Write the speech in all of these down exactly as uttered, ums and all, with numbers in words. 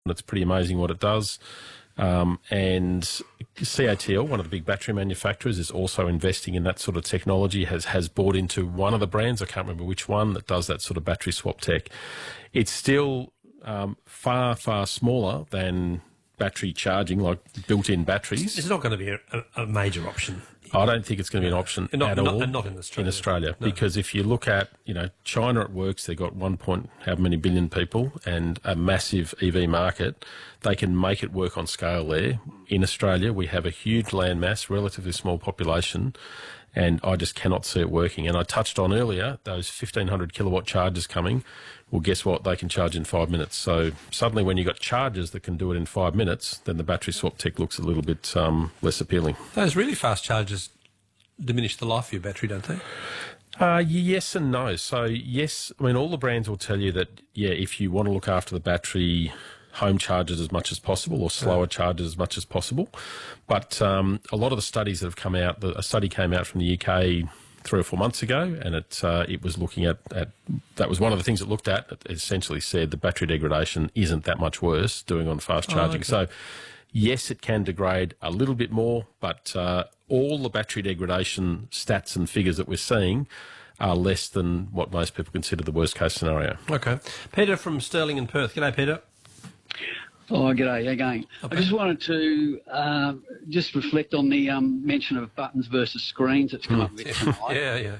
It's pretty amazing what it does. Um, and C A T L, one of the big battery manufacturers, is also investing in that sort of technology, has, has bought into one of the brands, I can't remember which one, that does that sort of battery swap tech. It's still um, far, far smaller than battery charging, like built-in batteries. It's not going to be a, a major option. I don't think it's going to be an option not, at not, all and not in Australia. in Australia no. Because if you look at, you know, China, it works. They've got one point how many billion people and a massive E V market. They can make it work on scale there. In Australia, we have a huge landmass, relatively small population, and I just cannot see it working. And I touched on earlier those fifteen hundred kilowatt chargers coming. Well, guess what? They can charge in five minutes. So suddenly when you've got chargers that can do it in five minutes, then the battery swap tech looks a little bit um, less appealing. Those really fast chargers diminish the life of your battery, don't they? Uh, yes and no. So, yes, I mean, all the brands will tell you that, yeah, if you want to look after the battery, home charge it as much as possible or slower yeah. charge it as much as possible. But um, a lot of the studies that have come out, the, a study came out from the U K three or four months ago, and it uh, it was looking at, at, that was one of the things it looked at. It essentially said the battery degradation isn't that much worse doing on fast charging. Oh, okay. So, yes, it can degrade a little bit more, but uh, all the battery degradation stats and figures that we're seeing are less than what most people consider the worst case scenario. Okay. Peter from Stirling in Perth. G'day, Peter. Oh, g'day again. Okay. I just wanted to uh, just reflect on the um, mention of buttons versus screens that's come mm. up with tonight. yeah, yeah.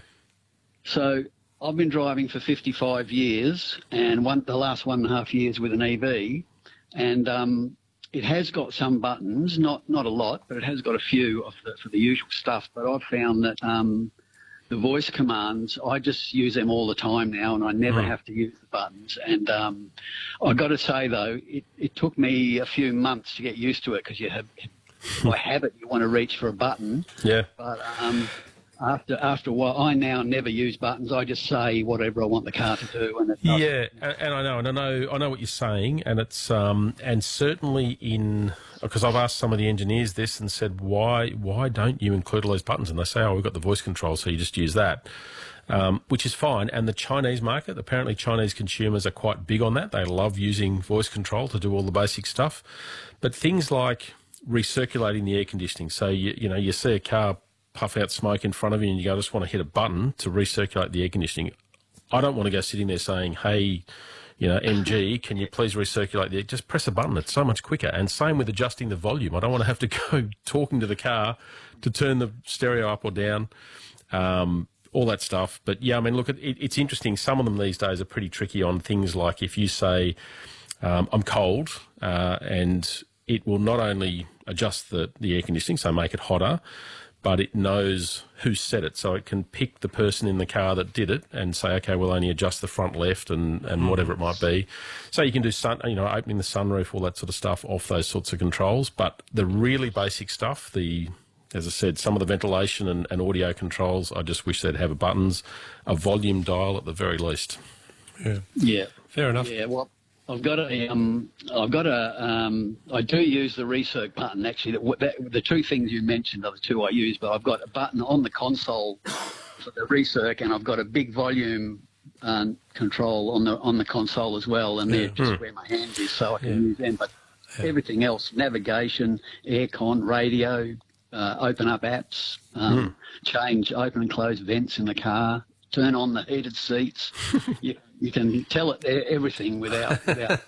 So I've been driving for fifty-five years, and one the last one and a half years with an E V, and um, it has got some buttons, not not a lot, but it has got a few of the, for the usual stuff. But I've found that um, the voice commands, I just use them all the time now, and I never mm. have to use the buttons. And um, I've got to say, though, it, it took me a few months to get used to it, because you have, by habit, you want to reach for a button. Yeah. But um, after after a while, I now never use buttons. I just say whatever I want the car to do, and it does. Yeah, and, and I know, and I know, I know what you're saying, and it's um, and certainly in. Because I've asked some of the engineers this and said, why why don't you include all those buttons? And they say, oh, we've got the voice control, so you just use that, um, which is fine. And the Chinese market, apparently Chinese consumers are quite big on that. They love using voice control to do all the basic stuff. But things like recirculating the air conditioning. So, you, you know, you see a car puff out smoke in front of you and you go, I just want to hit a button to recirculate the air conditioning. I don't want to go sitting there saying, hey, you know, M G, can you please recirculate the air? Just press a button. It's so much quicker. And same with adjusting the volume. I don't want to have to go talking to the car to turn the stereo up or down, um, all that stuff. But, yeah, I mean, look, it, it's interesting. Some of them these days are pretty tricky on things like if you say, um, I'm cold, uh, and it will not only adjust the, the air conditioning, so make it hotter, but it knows who set it. So it can pick the person in the car that did it and say, okay, we'll only adjust the front left and, and whatever it might be. So you can do, sun, you know, opening the sunroof, all that sort of stuff off those sorts of controls. But the really basic stuff, the, as I said, some of the ventilation and, and audio controls, I just wish they'd have a buttons, a volume dial at the very least. Yeah. Yeah. Fair enough. Yeah, well, I've got a, um, I've got a, um, I do use the recirc button, actually. That, that, the two things you mentioned are the two I use, but I've got a button on the console for the recirc, and I've got a big volume um, control on the on the console as well, and they're yeah. just mm. where my hand is, so I can yeah. use them. But yeah. everything else, navigation, aircon, radio, uh, open up apps, um, mm. change, open and close vents in the car, turn on the heated seats. you, you can tell it everything without without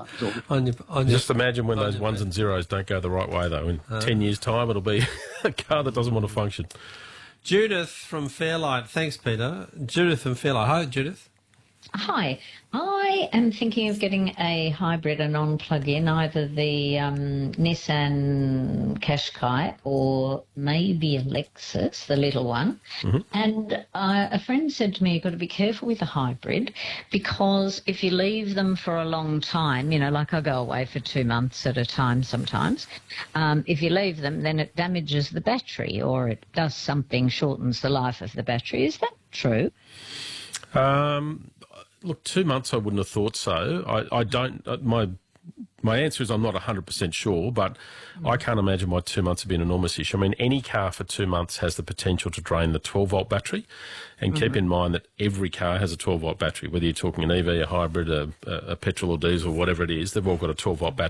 on your, on Just your, imagine when those ones and zeros don't go the right way, though. In uh, ten years' time, it'll be a car that doesn't want to function. Judith from Fairlight. Thanks, Peter. Judith from Fairlight. Hi, Judith. Hi. I am thinking of getting a hybrid, a non-plug-in, either the um, Nissan Qashqai or maybe a Lexus, the little one. Mm-hmm. And uh, a friend said to me, you've got to be careful with a hybrid because if you leave them for a long time, you know, like I go away for two months at a time sometimes, um, if you leave them, then it damages the battery or it does something, shortens the life of the battery. Is that true? Um... Look, two months I wouldn't have thought so. I, I don't, my my answer is I'm not one hundred percent sure, but I can't imagine why two months would be an enormous issue. I mean, any car for two months has the potential to drain the twelve volt battery. And mm-hmm. keep in mind that every car has a twelve volt battery, whether you're talking an E V, a hybrid, a, a petrol or diesel, whatever it is, they've all got a twelve volt battery.